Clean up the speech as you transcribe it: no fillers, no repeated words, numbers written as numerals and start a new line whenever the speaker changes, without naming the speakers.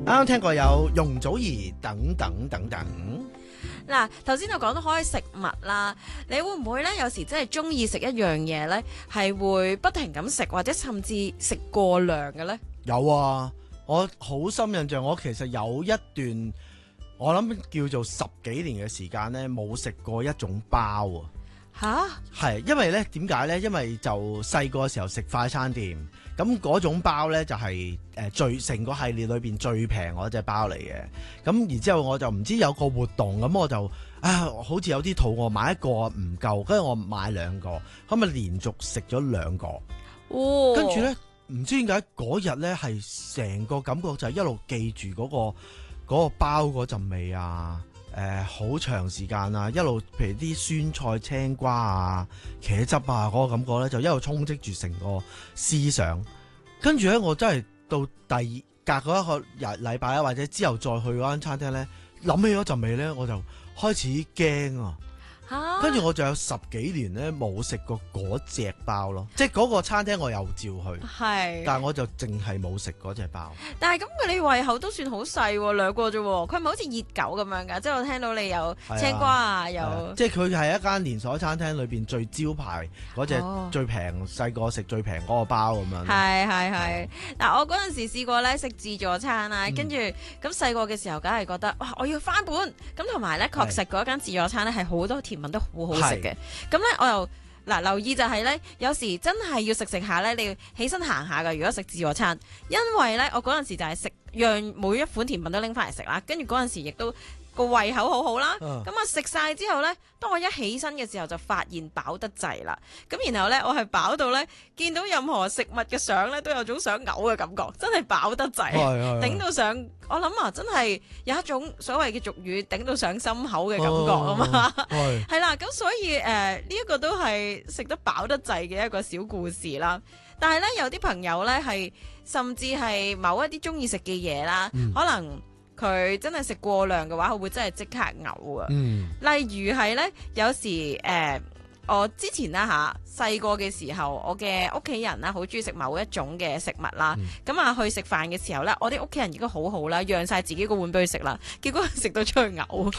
啱聽過有容祖兒等等等等。
嗱，頭先就講到開食物啦，你會唔會咧有時真係中意食一樣嘢咧，係會不停咁食，或者甚至食過量嘅咧？
有啊，我好深印象，我其實有一段我諗叫做10幾年嘅時間咧，冇食過一種包啊。
吓？
係因為咧點解咧？因為就細個嘅時候食快餐店，咁嗰種包咧就係最成個系列裏邊最平嗰隻包嚟嘅。咁然之後我就唔知有個活動，咁我就好似有啲肚餓，買一個唔夠，跟住我買2個，咁咪連續食咗2個。
哦，
跟住咧唔知點解嗰日咧係成個感覺就係一路記住嗰個包嗰陣味啊！好長時間啊，一路譬如啲酸菜、青瓜啊、茄汁啊嗰個感覺咧，就一路充斥住成個思想。跟住咧，我真係到隔嗰一個禮拜啊，或者之後再去嗰間餐廳咧，諗起嗰陣味咧，我就開始驚啊！跟住我就有10幾年咧冇食過嗰隻包咯，即係嗰個餐廳我又照去，
係，
但係我就淨係冇食嗰隻包。
但係咁佢你胃口都算好細喎，2個啫喎，佢唔係好似熱狗咁樣㗎，即係我聽到你有青瓜啊，有
即係佢係一間連鎖餐廳裏邊最招牌嗰隻最平，細個食最平嗰個包咁樣。
係。嗱，我嗰陣時試過咧食自助餐啊，跟住咁細個嘅時候，梗係覺得哇，我要翻本咁，同埋咧確實嗰間自助餐咧係好多甜品都好好食嘅。咁咧我又留意就係咧，有時真係要食下咧，你要起身行下㗎。如果食自助餐，因為咧我嗰陣時就係讓每一款甜品都拎翻嚟食啦，跟住嗰陣時亦都個胃口好好啦。咁啊食晒之後咧，當我一起身嘅時候就發現飽得滯啦。咁然後咧我係飽到咧見到任何食物嘅相咧都有種想嘔嘅感覺，真係飽得滯，頂到上我諗啊，真係有一種所謂嘅俗語頂到上心口嘅感覺啊嘛。係啦，咁所以呢一個都係食得飽得滯嘅一個小故事啦。但係咧有啲朋友咧係甚至係某一啲中意食嘅嘢啦，可能佢真係食過量嘅話，佢會真係即刻嘔啊！例如係咧，有時我之前啦細個嘅時候，我嘅屋企人啦好中意食某一種嘅食物啦，咁啊去食飯嘅時候咧，我啲屋企人亦都好好啦，讓晒自己個碗俾佢食啦，結果佢食到出去嘔，